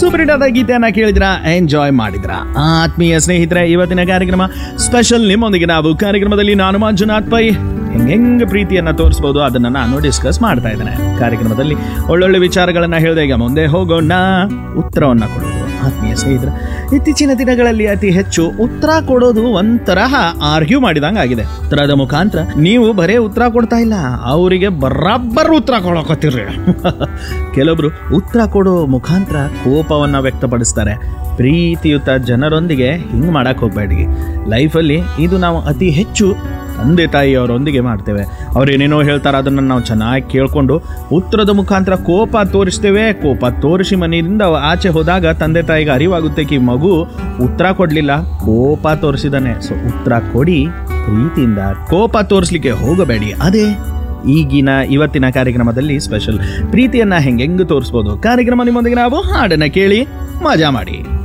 Super hit ಆದ ಗೀತೆಯನ್ನ ಕೇಳಿದ್ರ, ಎಂಜಾಯ್ ಮಾಡಿದ್ರ. ಆತ್ಮೀಯ ಸ್ನೇಹಿತರೆ, ಇವತ್ತಿನ ಕಾರ್ಯಕ್ರಮ ಸ್ಪೆಷಲ್ ನಿಮ್ಮೊಂದಿಗೆ. ನಾವು ಕಾರ್ಯಕ್ರಮದಲ್ಲಿ ನಾನು ಮಂಜುನಾಥ್ ಪೈ ಹೆಂಗೆ ಪ್ರೀತಿಯನ್ನ ತೋರಿಸಬಹುದು ಅದನ್ನ ನಾನು ಡಿಸ್ಕಸ್ ಮಾಡ್ತಾ ಇದ್ದೇನೆ. ಕಾರ್ಯಕ್ರಮದಲ್ಲಿ ಒಳ್ಳೊಳ್ಳೆ ವಿಚಾರಗಳನ್ನ ಹೇಳಿದೆ. ಈಗ ಮುಂದೆ ಹೋಗೋಣ, ಉತ್ತರವನ್ನ ಕೊಡೋದು. ಆತ್ಮೀಯ ಸ್ನೇಹಿತರೆ, ಇತ್ತೀಚಿನ ದಿನಗಳಲ್ಲಿ ಅತಿ ಹೆಚ್ಚು ಉತ್ತರ ಕೊಡೋದು ಒಂತರಹ ಆರ್ಗ್ಯೂ ಮಾಡಿದಂಗ ಆಗಿದೆ. ಉತ್ತರದ ಮುಖಾಂತರ ನೀವು ಬರೇ ಉತ್ತರ ಕೊಡ್ತಾ ಇಲ್ಲ, ಅವರಿಗೆ ಬರಾಬ್ಬರ್ ಉತ್ತರ ಕೊಡೋಕತ್ತಿರ್ರಿ. ಕೆಲವೊಬ್ರು ಉತ್ತರ ಕೊಡೋ ಮುಖಾಂತರ ಕೋಪವನ್ನ ವ್ಯಕ್ತಪಡಿಸ್ತಾರೆ. ಪ್ರೀತಿಯುತ ಜನರೊಂದಿಗೆ ಹಿಂಗೆ ಮಾಡಕ್ ಹೋಗ್ಬೇಡಿ. ಲೈಫಲ್ಲಿ ಇದು ನಾವು ಅತಿ ಹೆಚ್ಚು ತಂದೆ ತಾಯಿಯವರೊಂದಿಗೆ ಮಾಡ್ತೇವೆ. ಅವ್ರು ಏನೇನೋ ಹೇಳ್ತಾರೆ, ಅದನ್ನು ನಾವು ಚೆನ್ನಾಗಿ ಕೇಳಿಕೊಂಡು ಉತ್ತರದ ಮುಖಾಂತರ ಕೋಪ ತೋರಿಸ್ತೇವೆ. ಕೋಪ ತೋರಿಸಿ ಮನೆಯಿಂದ ಆಚೆ ಹೋದಾಗ ತಂದೆ ತಾಯಿಗೆ ಅರಿವಾಗುತ್ತೆ ಕಿ ಮಗು ಉತ್ತರ ಕೊಡಲಿಲ್ಲ, ಕೋಪ ತೋರಿಸಿದಾನೆ. ಸೊ ಉತ್ತರ ಕೊಡಿ ಪ್ರೀತಿಯಿಂದ, ಕೋಪ ತೋರಿಸ್ಲಿಕ್ಕೆ ಹೋಗಬೇಡಿ. ಅದೇ ಇವತ್ತಿನ ಕಾರ್ಯಕ್ರಮದಲ್ಲಿ ಸ್ಪೆಷಲ್ ಪ್ರೀತಿಯನ್ನ ಹೆಂಗೆ ತೋರಿಸ್ಬೋದು. ಕಾರ್ಯಕ್ರಮ ನಿಮ್ಮೊಂದಿಗೆ ನಾವು ಹಾಡನ್ನ ಕೇಳಿ ಮಜಾ ಮಾಡಿ.